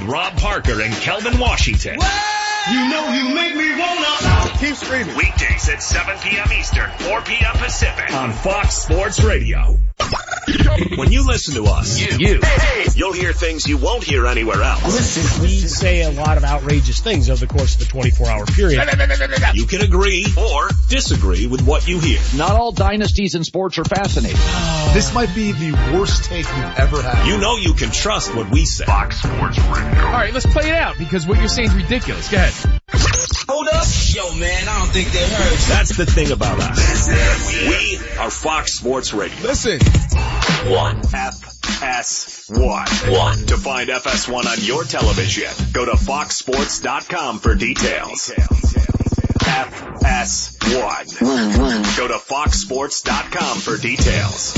Rob Parker and Kelvin Washington. You know you make me wanna keep screaming. Weekdays at 7 p.m. Eastern, 4 p.m. Pacific on Fox Sports Radio. When you listen to us, you'll hear things you won't hear anywhere else. We say a lot of outrageous things over the course of the 24-hour period. You can agree or disagree with what you hear. Not all dynasties in sports are fascinating. This might be the worst take you've ever had. You know you can trust what we say. Fox Sports Radio. All right, let's play it out because what you're saying is ridiculous. Go ahead. Hold up. Yo, man, I don't think they heard. That's the thing about us. We are Fox Sports Radio. Listen. 1. FS1. To find FS1 on your television, go to foxsports.com for details. FS1. Go to foxsports.com for details.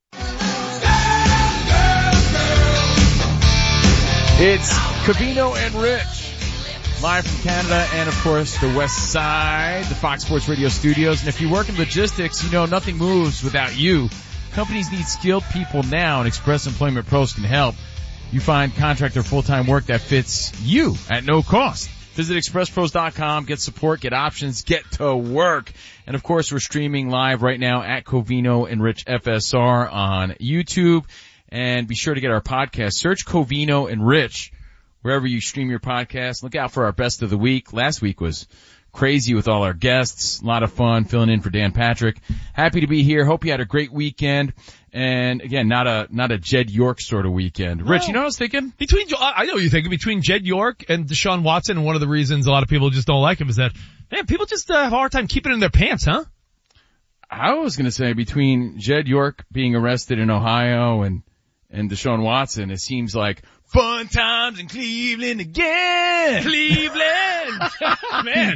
It's Covino and Rich. Live from Canada and, of course, the West Side, the Fox Sports Radio studios. And if you work in logistics, you know nothing moves without you. Companies need skilled people now, and Express Employment Pros can help. You find contractor full-time work that fits you at no cost. Visit expresspros.com, get support, get options, get to work. And, of course, we're streaming live right now at Covino and Rich FSR on YouTube. And be sure to get our podcast. Search Covino and Rich wherever you stream your podcast. Look out for our best of the week. Last week was crazy with all our guests. A lot of fun filling in for Dan Patrick. Happy to be here. Hope you had a great weekend. And again, not a Jed York sort of weekend. Rich, you know what I was thinking? I know what you're thinking. Between Jed York and Deshaun Watson, and one of the reasons a lot of people just don't like him is that, man, people just have a hard time keeping it in their pants, huh? I was going to say between Jed York being arrested in Ohio and Deshaun Watson, it seems like fun times in Cleveland again. Cleveland! Man,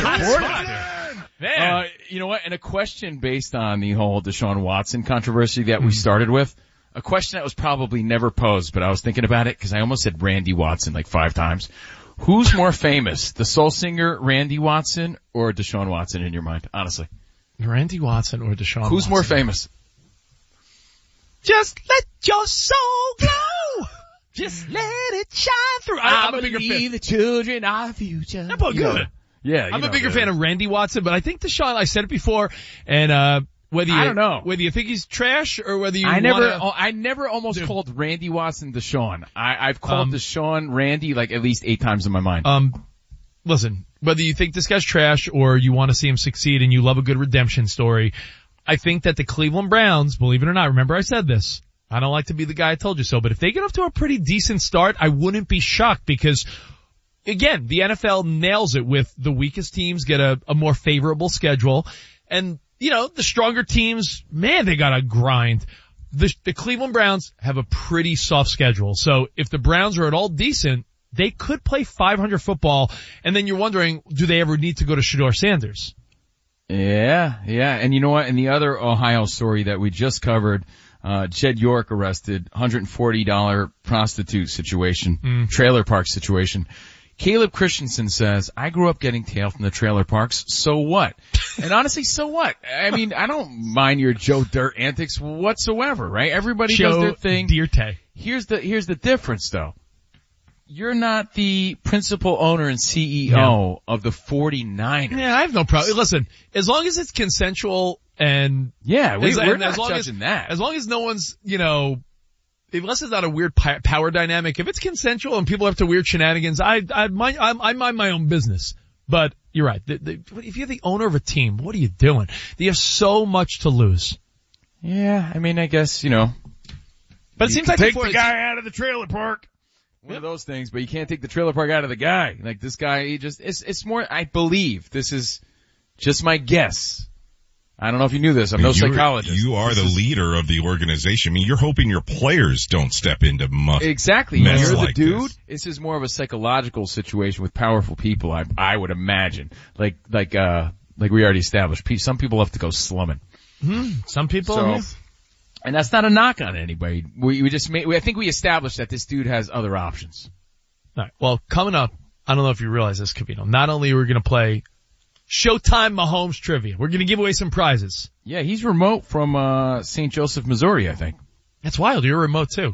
man. You know what? And a question based on the whole Deshaun Watson controversy that we started with, a question that was probably never posed, but I was thinking about it because I almost said Randy Watson like 5 times. Who's more famous, the soul singer Randy Watson or Deshaun Watson in your mind, honestly? Randy Watson or Deshaun Watson? Who's more famous? Just let your soul glow. Just let it shine through. I'm a bigger fan. The children are future. That's good. You know, yeah, I'm a bigger fan of Randy Watson, but I think Deshaun, I said it before, and whether I don't know whether you think he's trash or whether you I never almost called Randy Watson Deshaun. I've called Deshaun Randy like at least 8 times in my mind. Listen, whether you think this guy's trash or you want to see him succeed and you love a good redemption story, I think that the Cleveland Browns, believe it or not, remember I said this, I don't like to be the guy I told you so, but if they get off to a pretty decent start, I wouldn't be shocked because, again, the NFL nails it with the weakest teams get a more favorable schedule. And, you know, the stronger teams, man, they gotta grind. The Cleveland Browns have a pretty soft schedule. So if the Browns are at all decent, they could play 500 football. And then you're wondering, do they ever need to go to Shedeur Sanders? Yeah. And you know what? In the other Ohio story that we just covered, Jed York arrested, $140 prostitute situation, trailer park situation. Caleb Christensen says, I grew up getting tail from the trailer parks, so what? And honestly, so what? I mean, I don't mind your Joe Dirt antics whatsoever, right? Everybody does their thing. Dirte. Here's the difference though. You're not the principal owner and CEO of the 49ers. Yeah, I have no problem. Listen, as long as it's consensual and we're not judging that. As long as no one's, unless it's not a weird power dynamic, if it's consensual and people have to weird shenanigans, I mind my own business. But you're right. If you're the owner of a team, what are you doing? You have so much to lose. Yeah, I mean, I guess, But it seems like take the guy out of the trailer park. One of those things, but you can't take the trailer park out of the guy. Like this guy, it's more, I believe, this is just my guess. I don't know if you knew this. I'm no psychologist. You are the leader of the organization. I mean, you're hoping your players don't step into exactly. Mess You're like the dude. This is more of a psychological situation with powerful people. I would imagine. Like we already established. Some people have to go slumming. Some people. So, and that's not a knock on anybody. I think we established that this dude has other options. All right. Well, coming up, I don't know if you realize this, Covino. Not only are we going to play Showtime Mahomes trivia, we're going to give away some prizes. Yeah, he's remote from St. Joseph, Missouri, I think. That's wild. You're remote too.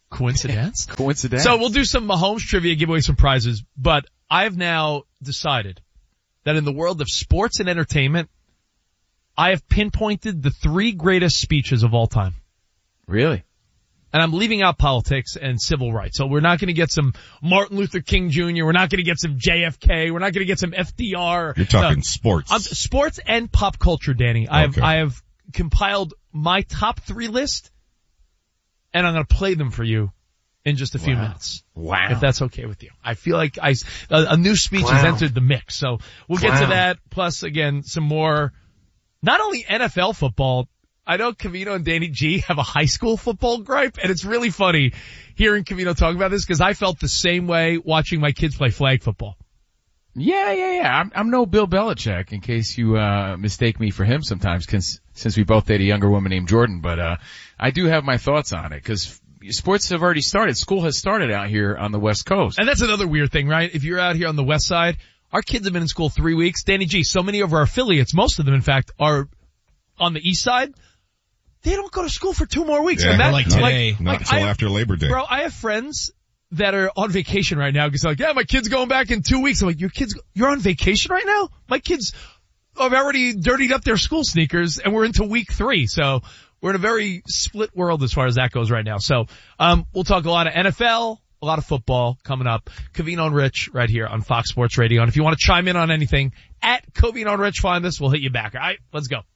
Coincidence? Coincidence. So we'll do some Mahomes trivia, give away some prizes, but I've now decided that in the world of sports and entertainment, I have pinpointed the 3 greatest speeches of all time. Really? And I'm leaving out politics and civil rights. So we're not going to get some Martin Luther King Jr. We're not going to get some JFK. We're not going to get some FDR. You're talking sports. Sports and pop culture, Danny. Okay. I have compiled my top 3 list, and I'm going to play them for you in just a few minutes. Wow. If that's okay with you. I feel like a new speech has entered the mix. So we'll get to that. Plus, again, some more, not only NFL football. I know Covino and Danny G have a high school football gripe, and it's really funny hearing Covino talk about this because I felt the same way watching my kids play flag football. Yeah. I'm no Bill Belichick, in case you mistake me for him sometimes, since we both date a younger woman named Jordan. But I do have my thoughts on it because sports have already started. School has started out here on the West Coast. And that's another weird thing, right? If you're out here on the West Side, our kids have been in school 3 weeks. Danny G, so many of our affiliates, most of them in fact, are on the East Side. They don't go to school for 2 more weeks. Yeah, and like today. Not until after Labor Day. Bro, I have friends that are on vacation right now because they're like, yeah, my kid's going back in 2 weeks. I'm like, you're on vacation right now? My kids have already dirtied up their school sneakers and we're into week 3. So we're in a very split world as far as that goes right now. So, we'll talk a lot of NFL, a lot of football coming up. Covino and Rich right here on Fox Sports Radio. And if you want to chime in on anything, at Covino and Rich, find us. We'll hit you back. All right, let's go.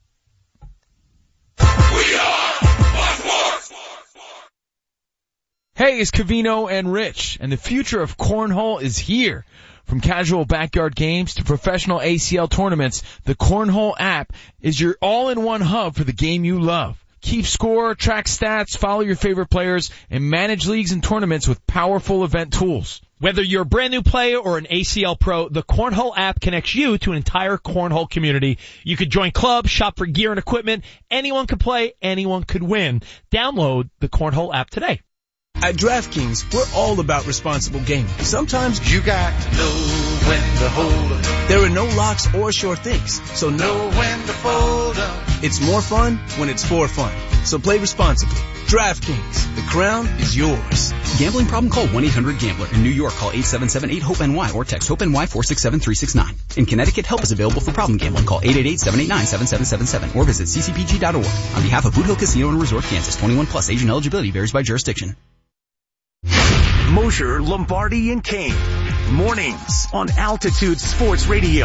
We are Fox Sports. Hey, it's Covino and Rich, and the future of cornhole is here. From casual backyard games to professional ACL tournaments, the Cornhole app is your all-in-one hub for the game you love. Keep score, track stats, follow your favorite players, and manage leagues and tournaments with powerful event tools. Whether you're a brand new player or an ACL pro, the Cornhole app connects you to an entire cornhole community. You could join clubs, shop for gear and equipment. Anyone could play, anyone could win. Download the Cornhole app today. At DraftKings, we're all about responsible gaming. Sometimes you got to know when to hold up. There are no locks or sure things, so know when to fold up. It's more fun when it's for fun. So play responsibly. DraftKings, the crown is yours. Gambling problem? Call 1-800-GAMBLER. In New York, call 877-8-HOPE-NY or text HOPE-NY 467-369. In Connecticut, help is available for problem gambling. Call 888-789-7777 or visit ccpg.org. On behalf of Boot Hill Casino and Resort, Kansas, 21 plus, age and eligibility varies by jurisdiction. Mosher, Lombardi, and Kane. Mornings on Altitude Sports Radio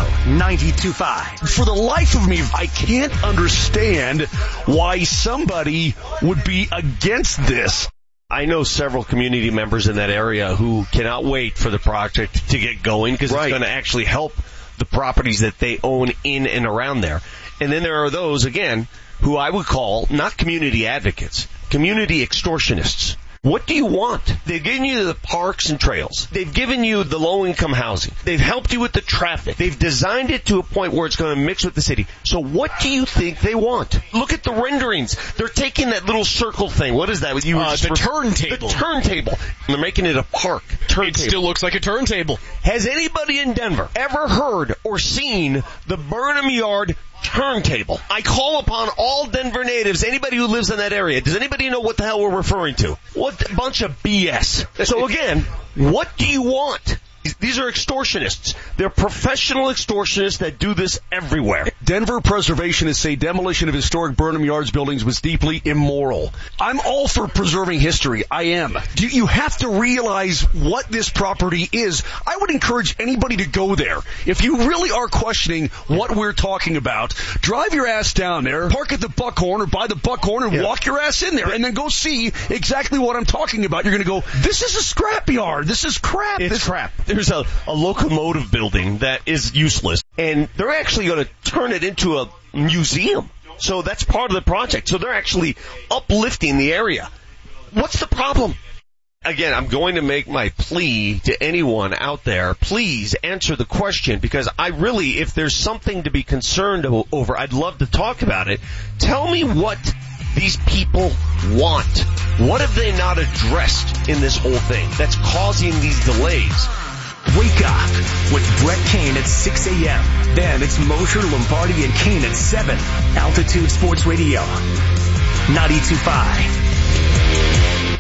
92.5. For the life of me, I can't understand why somebody would be against this. I know several community members in that area who cannot wait for the project to get going because it's going to actually help the properties that they own in and around there. And then there are those, again, who I would call not community advocates, community extortionists. What do you want? They've given you the parks and trails. They've given you the low-income housing. They've helped you with the traffic. They've designed it to a point where it's going to mix with the city. So what do you think they want? Look at the renderings. They're taking that little circle thing. What is that? The turntable. The turntable. They're making it a park. Turntable. It still looks like a turntable. Has anybody in Denver ever heard or seen the Burnham Yard turntable? I call upon all Denver natives, anybody who lives in that area. Does anybody know what the hell we're referring to? What a bunch of BS. So again, what do you want? These are extortionists. They're professional extortionists that do this everywhere. Denver preservationists say demolition of historic Burnham Yards buildings was deeply immoral. I'm all for preserving history. I am. You have to realize what this property is. I would encourage anybody to go there. If you really are questioning what we're talking about, drive your ass down there, park at the Buckhorn or by the Buckhorn and walk your ass in there and then go see exactly what I'm talking about. You're going to go, this is a scrapyard. This is crap. It's crap. There's a locomotive building that is useless, and they're actually going to turn it into a museum. So that's part of the project. So they're actually uplifting the area. What's the problem? Again, I'm going to make my plea to anyone out there. Please answer the question, because I really, if there's something to be concerned over, I'd love to talk about it. Tell me what these people want. What have they not addressed in this whole thing that's causing these delays? Wake up with Brett Kane at 6 a.m. Then it's Mosher, Lombardi, and Kane at 7. Altitude Sports Radio 92.5.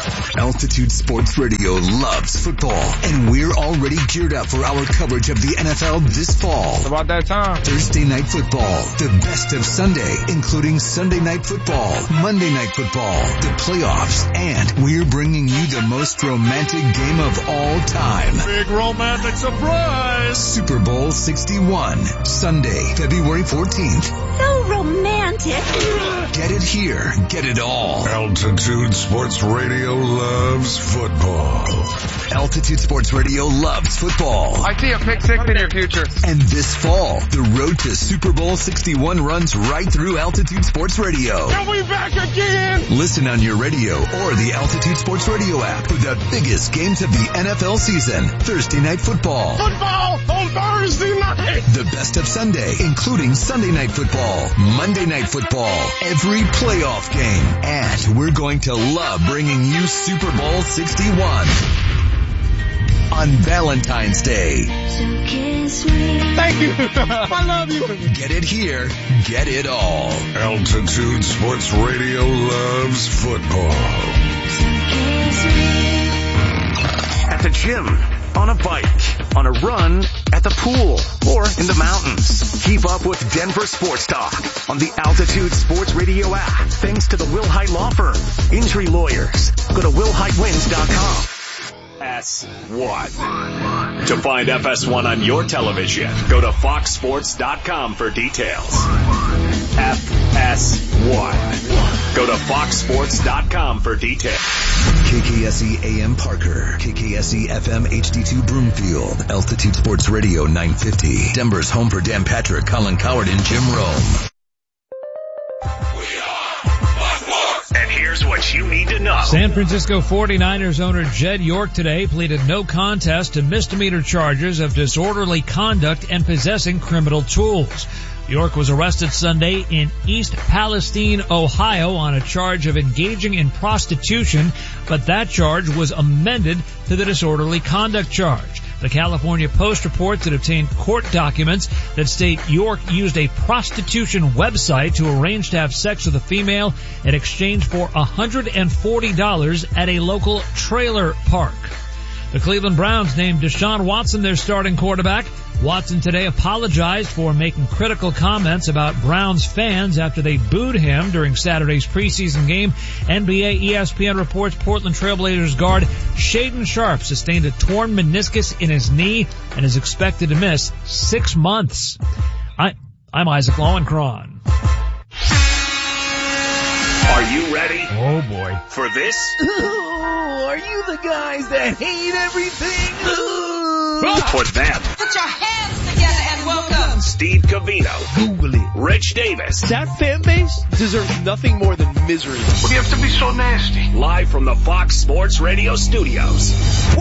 Altitude Sports Radio loves football, and we're already geared up for our coverage of the NFL this fall. It's about that time. Thursday Night Football, the best of Sunday, including Sunday Night Football, Monday Night Football, the playoffs, and we're bringing you the most romantic game of all time. Big romantic surprise! Super Bowl 61, Sunday, February 14th. So romantic. Get it here, get it all. Altitude Sports Radio loves football. Altitude Sports Radio loves football. I see a pick six in your future. And this fall, the road to Super Bowl 61 runs right through Altitude Sports Radio. Are we back again? Listen on your radio or the Altitude Sports Radio app for the biggest games of the NFL season. Thursday Night Football. Football on Thursday night. The best of Sunday, including Sunday Night Football, Monday Night Football, every playoff game. And we're going to love bringing you Super Bowl 61 on Valentine's Day. Thank you. I love you. Get it here, get it all. Altitude Sports Radio loves football. At the gym, on a bike, on a run, at the pool, or in the mountains. Keep up with Denver Sports Talk on the Altitude Sports Radio app. Thanks to the Will Hite Law Firm. Injury lawyers. Go to willhitewins.com. FS1. To find FS1 on your television, go to foxsports.com for details. FS1. Go to foxsports.com for details. KKSE AM Parker, KKSE FM HD2 Broomfield, Altitude Sports Radio 950, Denver's home for Dan Patrick, Colin Coward, and Jim Rome. And here's what you need to know. San Francisco 49ers owner Jed York today pleaded no contest to misdemeanor charges of disorderly conduct and possessing criminal tools. York was arrested Sunday in East Palestine, Ohio on a charge of engaging in prostitution, but that charge was amended to the disorderly conduct charge. The California Post reports it obtained court documents that state York used a prostitution website to arrange to have sex with a female in exchange for $140 at a local trailer park. The Cleveland Browns named Deshaun Watson their starting quarterback. Watson today apologized for making critical comments about Browns fans after they booed him during Saturday's preseason game. NBA ESPN reports Portland Trailblazers guard Shaedon Sharpe sustained a torn meniscus in his knee and is expected to miss 6 months. I'm Isaac Lowenkron. Are you ready? Oh boy. For this? Are you the guys that hate everything? For that. Put your hands together and welcome Steve Covino. Google it. Rich Davis. That fan base deserves nothing more than misery. What do you have to be so nasty? Live from the Fox Sports Radio studios. Wow!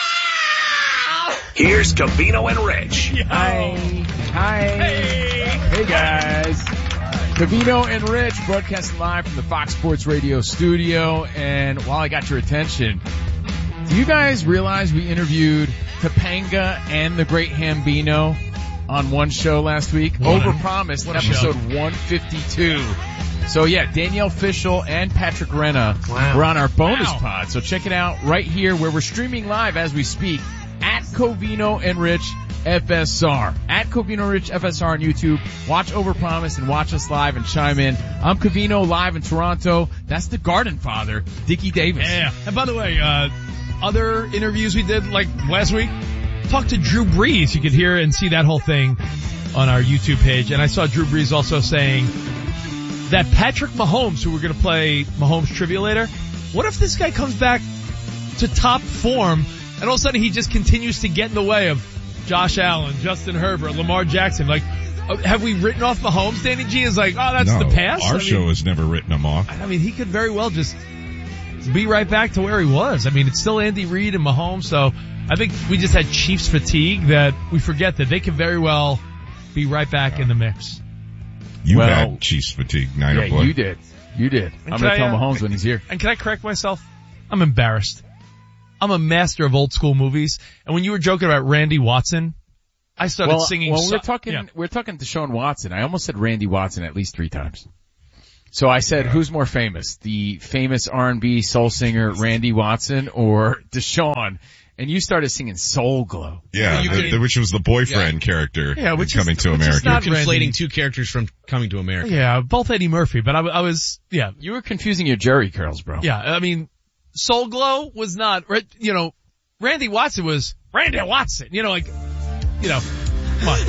Here's Covino and Rich. Hi. Hey guys. Covino and Rich broadcasting live from the Fox Sports Radio studio. And while I got your attention, do you guys realize we interviewed Topanga and the Great Hambino on one show last week? Overpromised, episode 152. So yeah, Danielle Fishel and Patrick Renna were on our bonus pod. So check it out right here where we're streaming live as we speak at Covino and Rich FSR. At Covino Rich FSR on YouTube. Watch Overpromise and watch us live and chime in. I'm Covino live in Toronto. That's the Garden Father, Dickie Davis. Yeah. And by the way, other interviews we did like last week, talked to Drew Brees. You could hear and see that whole thing on our YouTube page. And I saw Drew Brees also saying that Patrick Mahomes, who we're going to play Mahomes trivia later, what if this guy comes back to top form and all of a sudden he just continues to get in the way of Josh Allen, Justin Herbert, Lamar Jackson? Like, have we written off Mahomes? Danny G is like, oh, that's the past. Our show has never written him off. I mean, he could very well just be right back to where he was. I mean, it's still Andy Reid and Mahomes, so I think we just had Chiefs fatigue that we forget that they could very well be right back in the mix. You had Chiefs fatigue, Niner boy. You did. I'm going to tell Mahomes when he's here. And can I correct myself? I'm embarrassed. I'm a master of old school movies. And when you were joking about Randy Watson, I started singing. Well, we're talking Deshaun Watson. I almost said Randy Watson at least 3 times. So I said, who's more famous? The famous R&B soul singer Randy Watson or Deshaun? And you started singing Soul Glow. Yeah, which was the boyfriend character in Coming to America. You're conflating two characters from Coming to America. Yeah, both Eddie Murphy, but I was, yeah. You were confusing your Jerry curls, bro. Yeah, I mean, Soul Glow was not, you know, Randy Watson was Randy Watson. You know, like, you know, come on.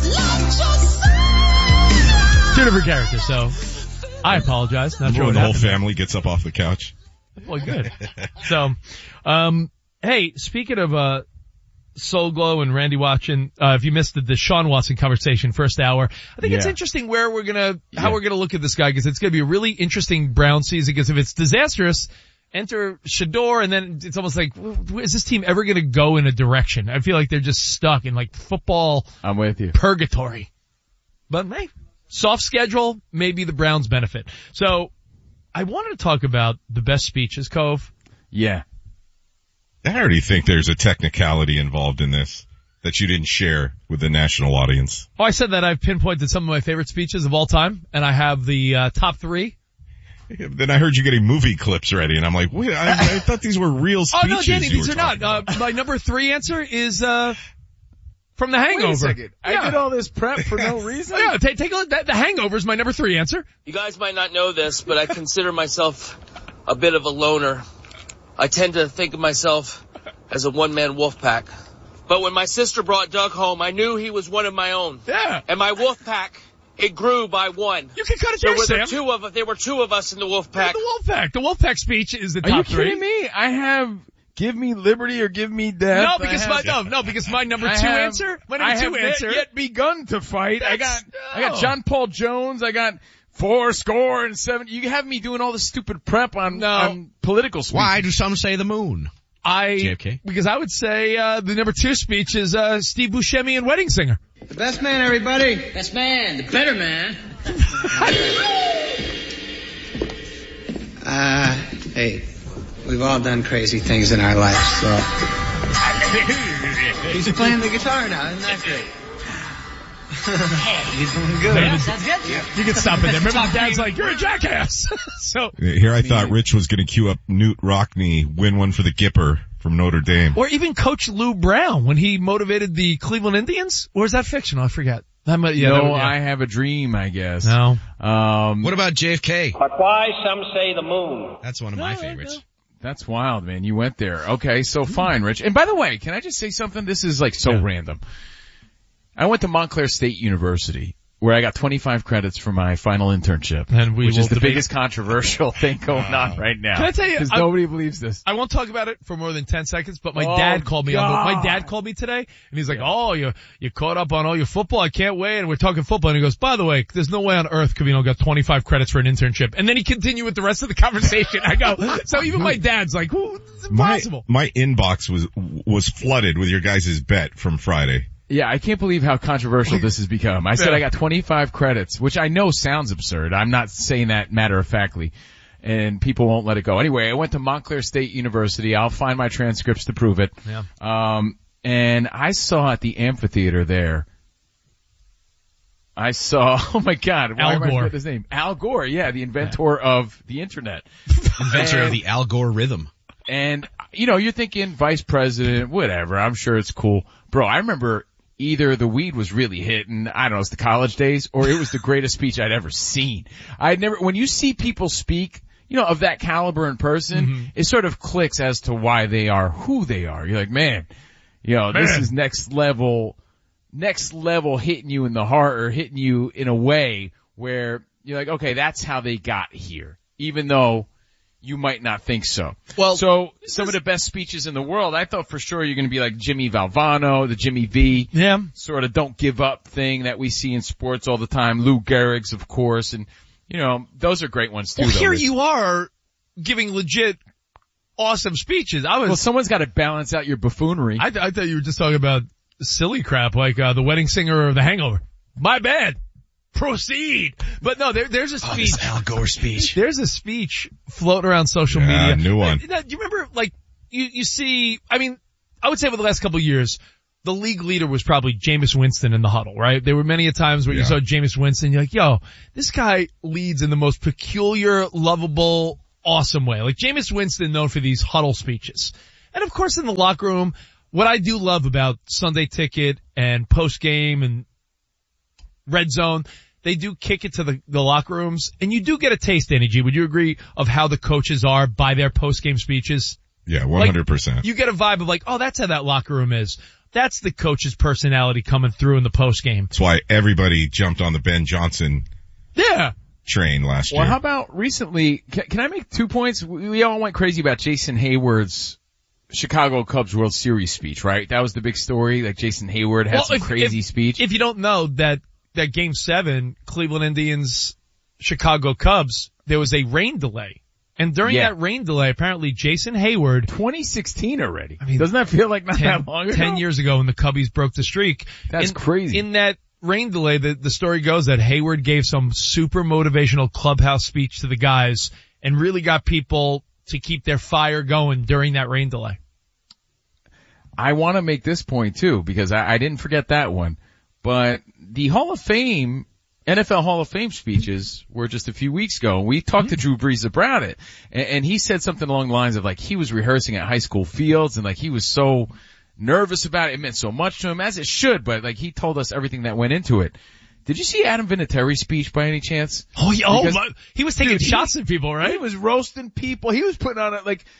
Two different characters, so I apologize. Not sure when what the whole happened family gets up off the couch. Boy, good. So, hey, speaking of Soul Glow and Randy Watson, if you missed the Deshaun Watson conversation first hour, I think it's interesting where we're how we're gonna look at this guy, because it's gonna be a really interesting Brown season, because if it's disastrous, enter Shador, and then it's almost like, is this team ever gonna go in a direction? I feel like they're just stuck in like football I'm with you. purgatory. But hey, soft schedule, maybe the Browns benefit. So, I wanted to talk about the best speeches, Cove. Yeah. I already think there's a technicality involved in this that you didn't share with the national audience. Oh, I said that I've pinpointed some of my favorite speeches of all time, and I have the top 3. Then I heard you getting movie clips ready, and I'm like, wait, I thought these were real speeches. Oh no, Danny, these are not. My number 3 answer is from The Hangover. Wait a second. I did all this prep for no reason? Yeah, take a look. The Hangover is my number 3 answer. You guys might not know this, but I consider myself a bit of a loner. I tend to think of myself as a one-man wolf pack. But when my sister brought Doug home, I knew he was one of my own. Yeah. And my wolf pack, it grew by one. You can cut it there there, Sam. There were two of us in the wolf pack. The wolf pack. The wolf pack speech is the top 3. Are you kidding me? I have give me liberty or give me death. No, because my number 2 answer. My number 2 answer. Not yet begun to fight. I got John Paul Jones. I got 4-7. You have me doing all this stupid prep on political speeches. Why do some say the moon? JFK? Because I would say, the number 2 speech is, Steve Buscemi and Wedding Singer. The best man, everybody. Best man, the better man. Hey, we've all done crazy things in our lives, so. He's playing the guitar now, isn't that great? He's doing good. Yeah, sounds good. Yeah. You can stop it there. Remember the dad's like, you're a jackass. So here I thought Rich was going to cue up Newt Rockne, win one for the Gipper from Notre Dame. Or even Coach Lou Brown when he motivated the Cleveland Indians. Or is that fictional? I forget. I Have a Dream, I guess. No. What about JFK? But why some say the moon? That's one of my favorites. No. That's wild, man. You went there. Okay, so fine, Rich. And by the way, can I just say something? This is like so random. I went to Montclair State University, where I got 25 credits for my final internship, which is the biggest controversial thing going on right now. Can I tell you? Because nobody believes this. I won't talk about it for more than 10 seconds, but my dad called me my dad called me today, and he's like, oh, you caught up on all your football? I can't wait. And we're talking football, and he goes, by the way, there's no way on earth Covino got 25 credits for an internship. And then he continued with the rest of the conversation. I go, so even my dad's like, it's impossible. My inbox was flooded with your guys' bet from Friday. Yeah, I can't believe how controversial this has become. I said I got 25 credits, which I know sounds absurd. I'm not saying that matter-of-factly, and people won't let it go. Anyway, I went to Montclair State University. I'll find my transcripts to prove it. Yeah. And I saw at the amphitheater there, oh my God, why am I forgetting his name? Al Gore, yeah, the inventor of the internet. Inventor of the Al Gore rhythm. And, you're thinking vice president, whatever, I'm sure it's cool. Bro, I remember either the weed was really hitting, I don't know, it's the college days, or it was the greatest speech I'd ever seen. When you see people speak, of that caliber in person, it sort of clicks as to why they are who they are. You're like, man, this is next level hitting you in the heart or hitting you in a way where you're like, okay, that's how they got here, even though you might not think so. Well, so some of the best speeches in the world, I thought for sure you're going to be like Jimmy Valvano, the Jimmy V, sort of don't give up thing that we see in sports all the time. Lou Gehrig's, of course, and those are great ones too. Well, here you are giving legit awesome speeches. Well, someone's got to balance out your buffoonery. I thought you were just talking about silly crap like The Wedding Singer or The Hangover. My bad. Proceed. But no, there's a speech. This Al Gore speech. There's a speech floating around social media. New one. Do you remember, like, you see, I mean, I would say over the last couple of years, the league leader was probably Jameis Winston in the huddle, right? There were many a times where you saw Jameis Winston, you're like, yo, this guy leads in the most peculiar, lovable, awesome way. Like Jameis Winston known for these huddle speeches. And of course in the locker room, what I do love about Sunday Ticket and post game and Red Zone, they do kick it to the locker rooms, and you do get a taste, Danny G. Would you agree of how the coaches are by their post game speeches? Yeah, 100%. Like, you get a vibe of like, oh, that's how that locker room is. That's the coach's personality coming through in the post game. That's why everybody jumped on the Ben Johnson train last year. Well, how about recently, can I make 2 points? We all went crazy about Jason Hayward's Chicago Cubs World Series speech, right? That was the big story. Like Jason Hayward had some crazy speech. If you don't know that Game 7, Cleveland Indians, Chicago Cubs, there was a rain delay. And during that rain delay, apparently Jason Hayward. 2016 already. I mean, doesn't that feel like not that long ago? 10 years ago when the Cubbies broke the streak. That's crazy. In that rain delay, the story goes that Hayward gave some super motivational clubhouse speech to the guys and really got people to keep their fire going during that rain delay. I want to make this point too, because I didn't forget that one. But the Hall of Fame, NFL Hall of Fame speeches were just a few weeks ago. We talked to Drew Brees about it, and he said something along the lines of like he was rehearsing at high school fields and like he was so nervous about it. It meant so much to him, as it should, but like he told us everything that went into it. Did you see Adam Vinatieri's speech by any chance? Oh, he was taking shots at people, right? He was roasting people. He was putting on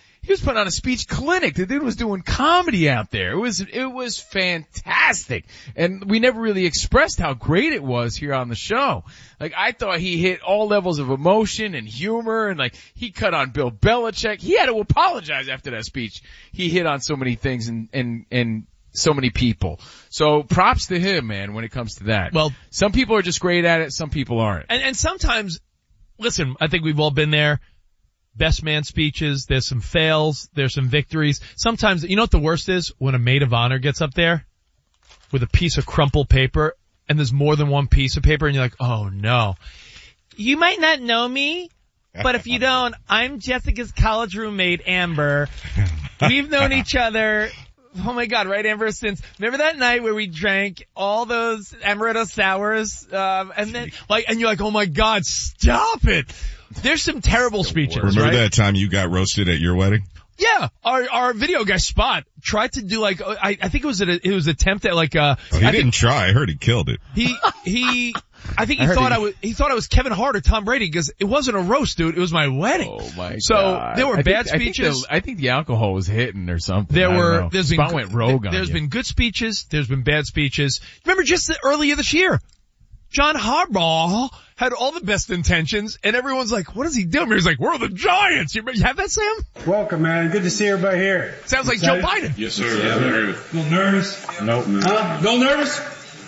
a speech clinic. The dude was doing comedy out there. It was fantastic. And we never really expressed how great it was here on the show. Like, I thought he hit all levels of emotion and humor, and like, he cut on Bill Belichick. He had to apologize after that speech. He hit on so many things and so many people. So props to him, man, when it comes to that. Well, some people are just great at it, some people aren't. And sometimes, listen, I think we've all been there. Best man speeches, there's some fails, there's some victories. Sometimes, you know what the worst is? When a maid of honor gets up there with a piece of crumpled paper, and there's more than one piece of paper, and you're like, oh no. You might not know me, but if you don't, I'm Jessica's college roommate, Amber. We've known each other, oh my God, right, Amber, since, remember that night where we drank all those amaretto sours, and then, like, and you're like, oh my God, stop it. There's some terrible speeches, Remember that time you got roasted at your wedding? Yeah, our video guy Spot tried to do like I think it was attempt at like he didn't try. I heard he killed it. He thought I was Kevin Hart or Tom Brady because it wasn't a roast, dude. It was my wedding. Oh my God. So there were bad speeches. I think the alcohol was hitting or something. Spot went rogue on There's been good speeches. There's been bad speeches. Remember just earlier this year, John Harbaugh had all the best intentions, and everyone's like, what is he doing? He's like, we're the Giants. You have that, Sam? Welcome, man. Good to see everybody here. Sounds like Joe Biden. Yes, sir. Yeah, I agree. A little nervous? Nope. Huh? A little nervous?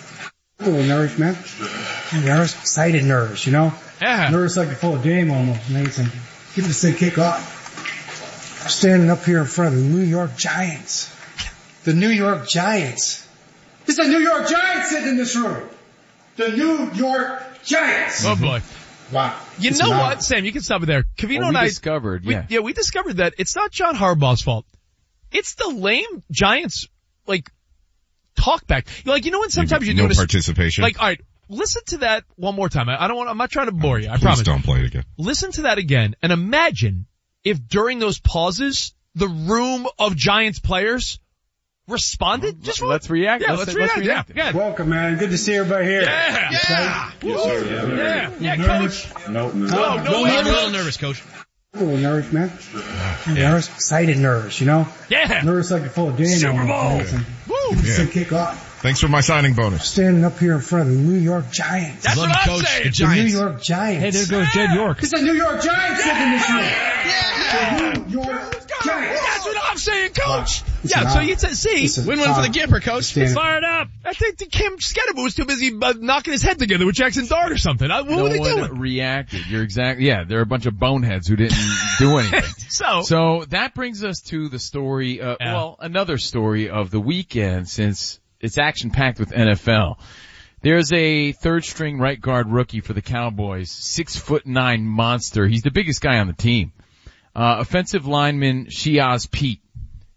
A little nervous, man. Nervous? Excited nervous, you know? Yeah. Nervous like before a game almost, man. Give this thing kick off. I'm standing up here in front of the New York Giants. The New York Giants. It's the New York Giants sitting in this room. The New York Giants. Oh boy. Wow. You know what, Sam, you can stop it there. Covino and I discovered, we discovered that it's not John Harbaugh's fault. It's the lame Giants, like, talk back. Like, you know when sometimes you're doing no participation. Like, alright, listen to that one more time. I'm not trying to bore you, I Please promise. Don't play it again. Listen to that again, and imagine if during those pauses, the room of Giants players responded? Let's react. Yeah, let's react. Yeah. Welcome, man. Good to see everybody here. Yeah. Yes, sir. Yeah, Coach. Nope. No, a little nervous, Coach. A little nervous, man. Nervous? Excited nervous, you know? Yeah. Nervous like before a game. Super Bowl. Woo. Give this thing kick off. Thanks for my signing bonus. Standing up here in front of the New York Giants. That's what I'm Coach, saying. the The Giants. New York Giants. Hey, there goes Jed York. It's the New York Giants sitting in this room. Yeah. The New York Giants. That's what I'm saying, Coach. Listen, Yeah, so you see, Win-win for the Gipper, Coach. Stand- fired up. I think the Kim Skidmore was too busy knocking his head together with Jackson Dart or something. What were they No doing? one reacted. You're exactly, they're a bunch of boneheads who didn't do anything. So that brings us to the story, another story of the weekend since it's action-packed with NFL. There's a third-string right guard rookie for the Cowboys, 6'9" monster. He's the biggest guy on the team. Offensive lineman Shiaz Pete.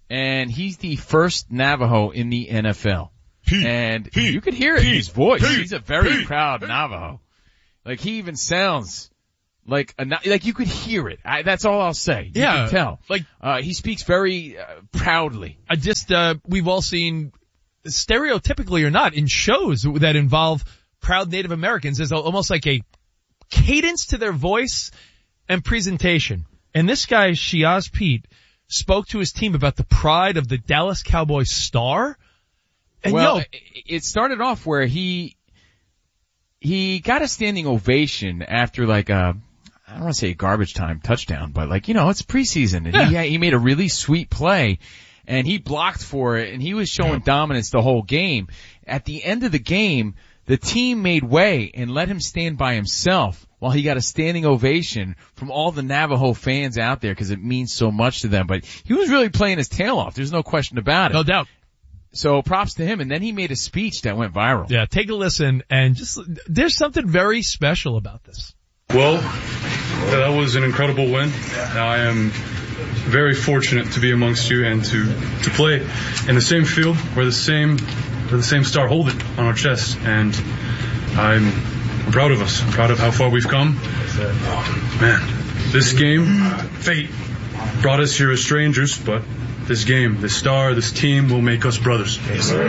and he's the first Navajo in the NFL. You could hear it in his voice. He's a very proud Navajo. Like, he even sounds like you could hear it. That's all I'll say. You can tell. Like, he speaks very proudly. We've all seen, stereotypically or not, in shows that involve proud Native Americans, there's almost like a cadence to their voice and presentation. And this guy, Shiaz Pete, spoke to his team about the pride of the Dallas Cowboys star. And it started off where he got a standing ovation after like I don't want to say a garbage time touchdown, but like, it's preseason and he made a really sweet play and he blocked for it and he was showing dominance the whole game. At the end of the game, the team made way and let him stand by himself while he got a standing ovation from all the Navajo fans out there because it means so much to them. But he was really playing his tail off. There's no question about it. No doubt. So props to him. And then he made a speech that went viral. Yeah, take a listen and there's something very special about this. Well, that was an incredible win. I am very fortunate to be amongst you and to play in the same field where the same star hold it on our chest. And I'm proud of us. I'm proud of how far we've come. Man, this game, fate brought us here as strangers, but this game, this star, this team will make us brothers. Yes, sir.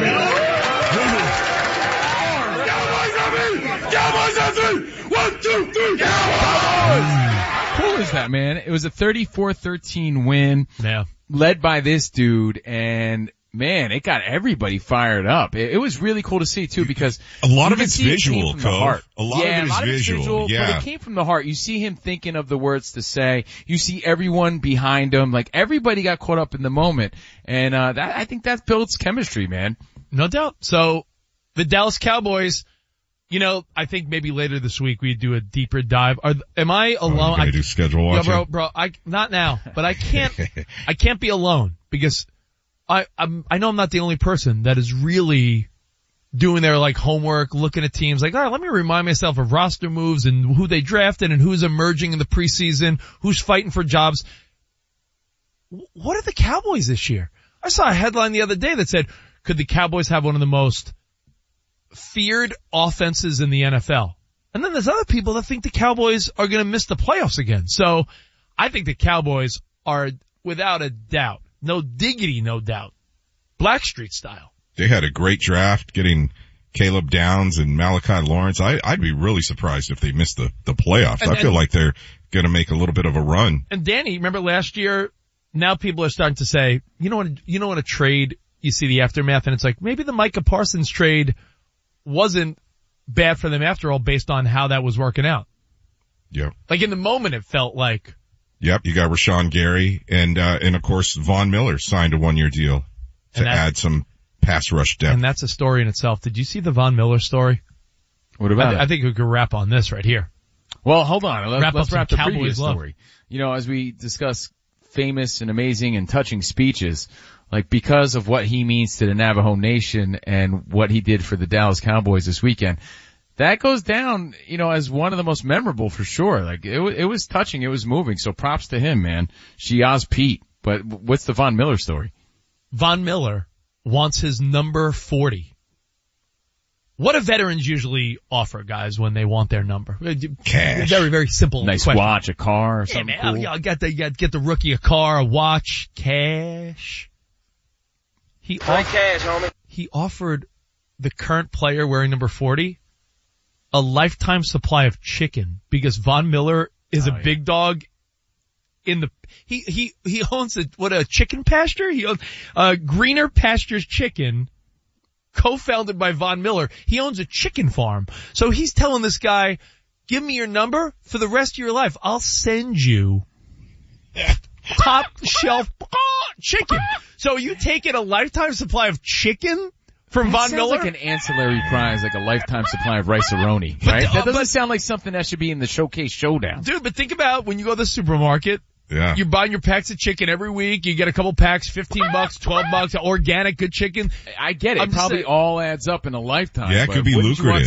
Cowboys! 1, 2, 3, Cowboys! How cool is that, man? It was a 34-13 win. Yeah. Led by this dude, and man, it got everybody fired up. It was really cool to see too because a lot of it's visual, Cove. A lot of it is visual. Yeah. But it came from the heart. You see him thinking of the words to say. You see everyone behind him. Like, everybody got caught up in the moment. And I think that builds chemistry, man. No doubt. So the Dallas Cowboys, I think maybe later this week we do a deeper dive. Am I alone? I do schedule watching. Yeah, bro, not now, but I can't be alone because I know I'm not the only person that is really doing their like homework, looking at teams like, all right, let me remind myself of roster moves and who they drafted and who's emerging in the preseason, who's fighting for jobs. What are the Cowboys this year? I saw a headline the other day that said, could the Cowboys have one of the most feared offenses in the NFL? And then there's other people that think the Cowboys are going to miss the playoffs again. So I think the Cowboys are, without a doubt, no diggity, no doubt, Blackstreet style. They had a great draft getting Caleb Downs and Malachi Lawrence. I'd be really surprised if they missed the playoffs. I feel like they're going to make a little bit of a run. And Danny, remember last year? Now people are starting to say, you know what a trade, you see the aftermath and it's like, maybe the Micah Parsons trade wasn't bad for them after all based on how that was working out. Yep. Like in the moment it felt like. Yep, you got Rashawn Gary and of course Von Miller signed a 1-year deal to add some pass rush depth. And that's a story in itself. Did you see the Von Miller story? What about it? I think we could wrap on this right here. Well, hold on. Let's wrap the previous love. story. As we discuss famous and amazing and touching speeches, like because of what he means to the Navajo Nation and what he did for the Dallas Cowboys this weekend, that goes down, as one of the most memorable for sure. Like it was touching, it was moving. So props to him, man. Shiaz Pete. But what's the Von Miller story? Von Miller wants his number 40. What do veterans usually offer guys when they want their number? Cash. Very, very simple. Nice question. watch, a car, or something cool. Yeah, get the rookie a car, a watch, cash. Cash, homie. He offered the current player wearing number 40 a lifetime supply of chicken because Von Miller is a big dog in the, he owns a chicken pasture? He owns, Greener Pastures Chicken, co-founded by Von Miller. He owns a chicken farm. So he's telling this guy, give me your number for the rest of your life. I'll send you top shelf chicken. So you taking a lifetime supply of chicken from Von Miller? Sounds like an ancillary prize, like a lifetime supply of rice-a-roni, right? That doesn't sound like something that should be in the Showcase Showdown. Dude, but think about when you go to the supermarket. Yeah. You're buying your packs of chicken every week. You get a couple packs, $15, $12, organic, good chicken. I get it. It probably all adds up in a lifetime. Yeah, it could be lucrative. You want something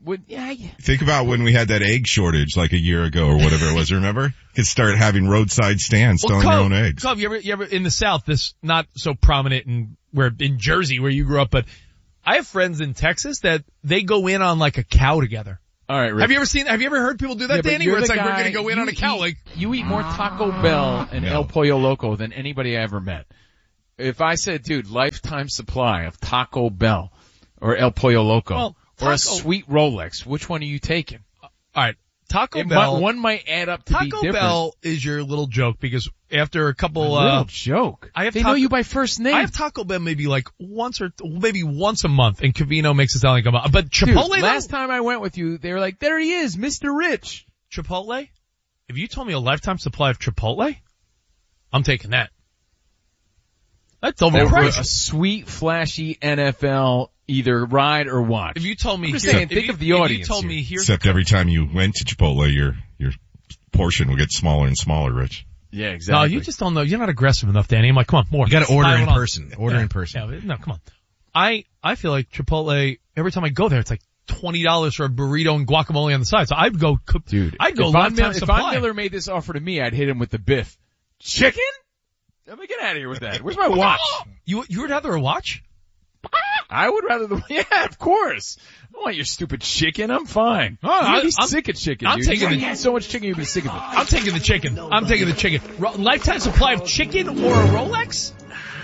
Think about when we had that egg shortage like a year ago or whatever it was, remember? Could start having roadside stands selling their own eggs. Cove, you ever in the South, this not so prominent in Jersey where you grew up, but I have friends in Texas that they go in on like a cow together. All right, Rick. Have you ever heard people do that, Danny? Where it's like, we're gonna go in on a cow, you eat more Taco Bell and El Pollo Loco than anybody I ever met. If I said, dude, lifetime supply of Taco Bell or El Pollo Loco or a sweet Rolex, which one are you taking? All right. Taco Bell. One might add up to be different. Taco Bell is your little joke because after a couple, little joke. They know you by first name. I have Taco Bell maybe like once a month and Covino makes it sound like I'm a, but Chipotle. Dude, last time I went with you, they were like, there he is, Mr. Rich. Chipotle? If you told me a lifetime supply of Chipotle, I'm taking that. That's overpriced. A sweet, flashy NFL either ride or watch. If you told me, think of the audience. If you told me here, except every time you went to Chipotle, your portion will get smaller and smaller, Rich. Yeah, exactly. No, you just don't know. You're not aggressive enough, Danny. I'm like, come on, more. You got to order in person. Order in person. Yeah, no, come on. I feel like Chipotle. Every time I go there, it's like $20 for a burrito and guacamole on the side. So I'd go, dude. I'd go. If Von Miller made this offer to me, I'd hit him with the Biff chicken. Let me get out of here with that. Where's my watch? You would rather a watch? I would rather yeah, of course. I don't want your stupid chicken. I'm fine. I'm sick of chicken. I'm dude. taking so much chicken, you'd be sick of it. I'm taking the chicken. Lifetime supply of chicken or a Rolex?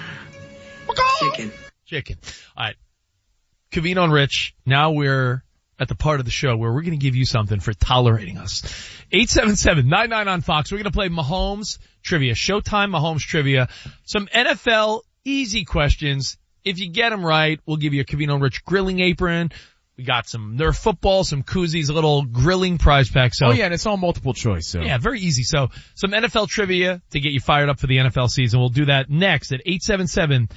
Chicken. All right. Covino and Rich. Now we're at the part of the show where we're going to give you something for tolerating us. 877-99 on Fox. We're going to play Mahomes trivia. Showtime Mahomes trivia. Some NFL easy questions. If you get them right, we'll give you a Covino and Rich grilling apron. We got some Nerf football, some koozies, a little grilling prize pack. So, and it's all multiple choice. So. Yeah, very easy. So some NFL trivia to get you fired up for the NFL season. We'll do that next at 877-99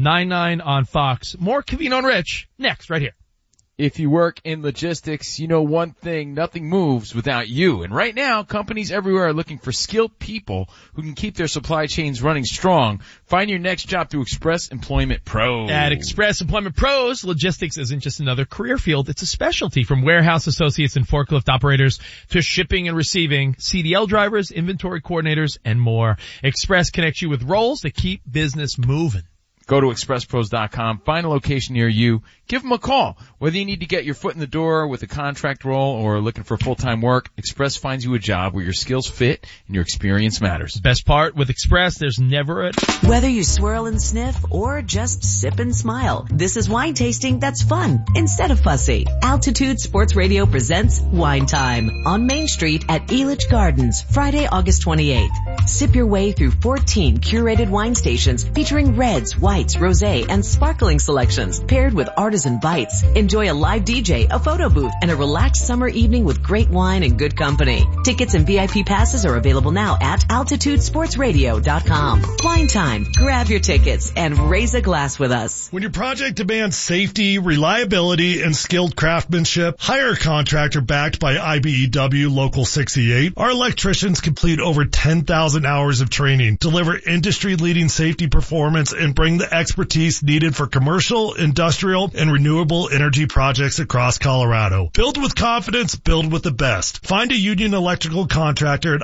on Fox. More Covino and Rich next, right here. If you work in logistics, you know one thing, nothing moves without you. And right now, companies everywhere are looking for skilled people who can keep their supply chains running strong. Find your next job through Express Employment Pros. At Express Employment Pros, logistics isn't just another career field, it's a specialty. From warehouse associates and forklift operators to shipping and receiving, CDL drivers, inventory coordinators, and more. Express connects you with roles that keep business moving. Go to expresspros.com, find a location near you, give them a call. Whether you need to get your foot in the door with a contract role or looking for full-time work, Express finds you a job where your skills fit and your experience matters. Best part with Express, there's never a... Whether you swirl and sniff or just sip and smile, this is wine tasting that's fun instead of fussy. Altitude Sports Radio presents Wine Time on Main Street at Elitch Gardens, Friday, August 28th. Sip your way through 14 curated wine stations featuring reds, whites, rosé, and sparkling selections paired with artisan bites. Enjoy a live DJ, a photo booth, and a relaxed summer evening with great wine and good company. Tickets and VIP passes are available now at altitudesportsradio.com. Wine Time. Grab your tickets and raise a glass with us. When your project demands safety, reliability, and skilled craftsmanship, hire a contractor backed by IBEW Local 68. Our electricians complete over 10,000 hours of training, deliver industry-leading safety performance, and bring the expertise needed for commercial, industrial, and renewable energy projects across Colorado. Build with confidence, build with the best. Find a Union Electrical contractor at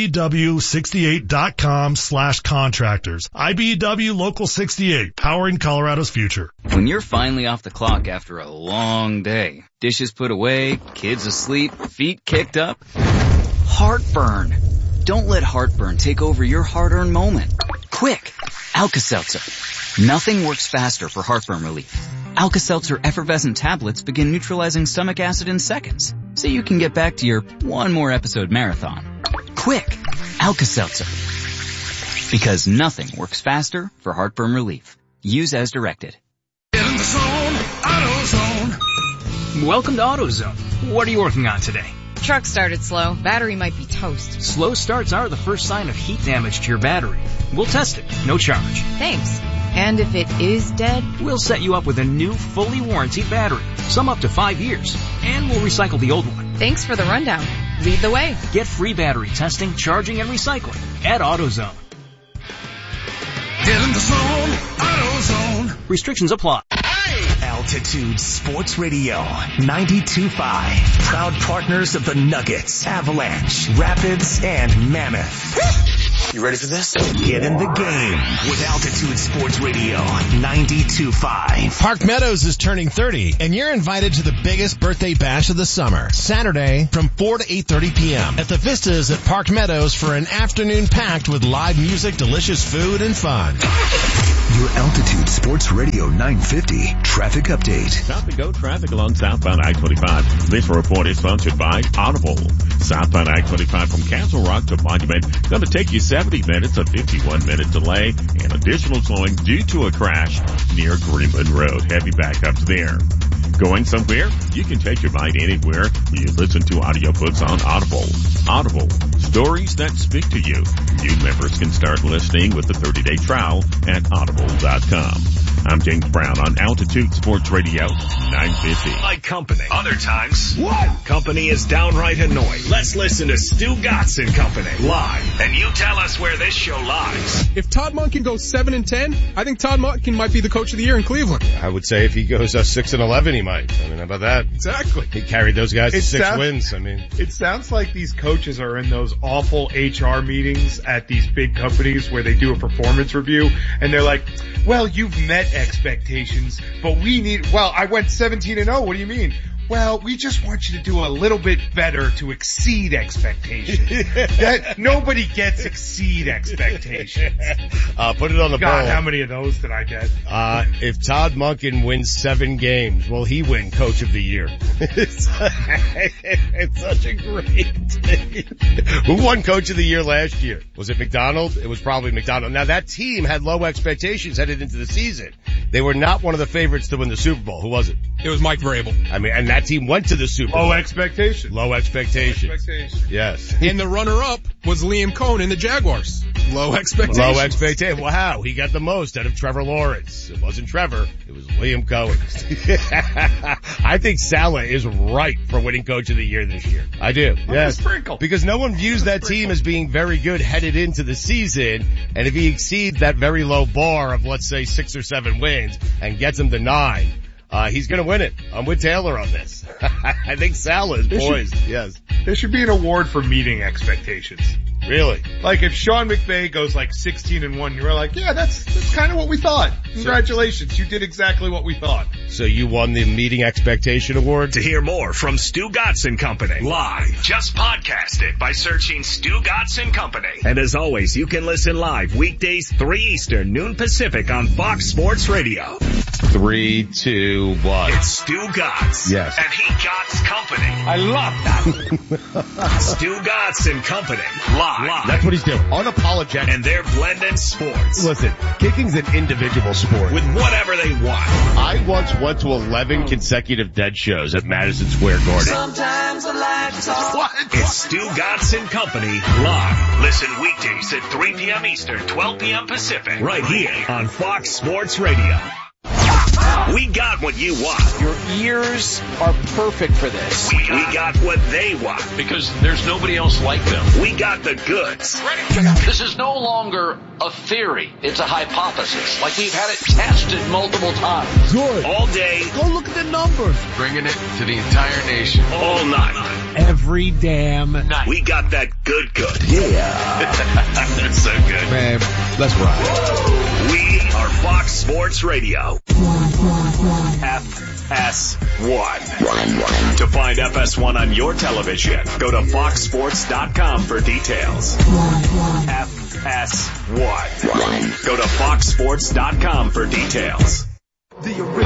IBEW68.com/contractors. IBEW Local 68, powering Colorado's future. When you're finally off the clock after a long day, dishes put away, kids asleep, feet kicked up, heartburn. Don't let heartburn take over your hard-earned moment. Quick, Alka-Seltzer. Nothing works faster for heartburn relief. Alka-Seltzer effervescent tablets begin neutralizing stomach acid in seconds, so you can get back to your one more episode marathon. Quick, Alka-Seltzer. Because nothing works faster for heartburn relief. Use as directed. Get in the zone, AutoZone. Welcome to AutoZone. What are you working on today? Truck started slow. Battery might be toast. Slow starts are the first sign of heat damage to your battery. We'll test it. No charge. Thanks. And if it is dead? We'll set you up with a new, fully warranted battery. Some up to 5 years. And we'll recycle the old one. Thanks for the rundown. Lead the way. Get free battery testing, charging, and recycling at AutoZone. Get in the zone, AutoZone. Restrictions apply. Al Altitude Sports Radio 92.5. Proud partners of the Nuggets, Avalanche, Rapids, and Mammoth. You ready for this? Get in the game with Altitude Sports Radio 92.5. Park Meadows is turning 30, and you're invited to the biggest birthday bash of the summer. Saturday from 4 to 8:30 p.m. at the Vistas at Park Meadows for an afternoon packed with live music, delicious food, and fun. Your Altitude Sports Radio 950 traffic update. Stop and go traffic along southbound I-25. This report is sponsored by Audible. Southbound I-25 from Castle Rock to Monument going to take you 70 minutes, a 51-minute delay, and additional slowing due to a crash near Greenland Road. Heavy backups there. Going somewhere? You can take your mind anywhere when you listen to audiobooks on Audible. Audible. Stories that speak to you. New members can start listening with the 30-day trial at audible.com. I'm James Brown on Altitude Sports Radio 950. My company. Other times, what? Company is downright annoying. Let's listen to Stu Gatz and Company live. And you tell us where this show lies. If Todd Monken goes 7-10, I think Todd Monken might be the coach of the year in Cleveland. I would say if he goes 6-11, he might. I mean, how about that? Exactly. He carried those guys to 6 wins. I mean, it sounds like these coaches are in those awful HR meetings at these big companies where they do a performance review and they're like, well, you've met expectations, but I went 17-0. What do you mean? Well, we just want you to do a little bit better to exceed expectations. That nobody gets exceed expectations. Put it on the God, bowl. how many of those did I get? If Todd Monken wins 7 games, will he win Coach of the Year? It's such a great thing. Who won Coach of the Year last year? Was it McDonald? It was probably McDonald. Now that team had low expectations headed into the season. They were not one of the favorites to win the Super Bowl. Who was it? It was Mike Vrabel. I mean, and that team went to the Super Bowl. Low expectations. Low expectations. Yes. And the runner-up was Liam Cohen in the Jaguars. Low expectations. Low expectations. Wow, he got the most out of Trevor Lawrence. It wasn't Trevor. It was Liam Cohen. I think Saleh is right for winning Coach of the Year this year. I do. Yes. Sprinkle. Because no one views that team as being very good headed into the season. And if he exceeds that very low bar of, let's say, 6 or 7 wins and gets them to 9, he's going to win it. I'm with Taylor on this. I think Saleh is poised. Yes. There should be an award for meeting expectations. Really? Like if Sean McVay goes like 16-1, you're like, yeah, that's kind of what we thought. Congratulations. You did exactly what we thought. So you won the meeting expectation award? To hear more from Stu Gatz and Company live, just podcast it by searching Stu Gatz and Company. And as always, you can listen live weekdays 3 Eastern, noon Pacific on Fox Sports Radio. 3, 2, 1. It's Stu Gatz. Yes. And he Gatz Company. I love that. Stu Gatz and Company live. That's what he's doing. Unapologetic. And they're blending sports. Listen, kicking's an individual sport. With whatever they want. I once went to 11 consecutive dead shows at Madison Square Garden. Sometimes I like to talk. What? It's Stu Gatz and Company live. Listen weekdays at 3 p.m. Eastern, 12 p.m. Pacific. Right here on Fox Sports Radio. We got what you want. Your ears are perfect for this. We got what they want. Because there's nobody else like them. We got the goods. This is no longer a theory. It's a hypothesis. Like we've had it tested multiple times. Good. All day. Go look at the numbers. Bringing it to the entire nation. All night. Every damn night. We got that good. Yeah. That's so good. Man, let's ride. We are Fox Sports Radio. FS1. To find FS1 on your television, go to foxsports.com for details. FS1. Go to foxsports.com for details.